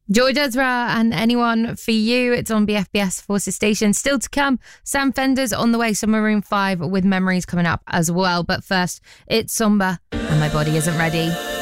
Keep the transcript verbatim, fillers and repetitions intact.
George Ezra and Anyone for You. It's on B F B S Forces Station. Still to come, Sam Fender's on the way. So Maroon five with Memories coming up as well. But first, it's Somber and My Body Isn't Ready.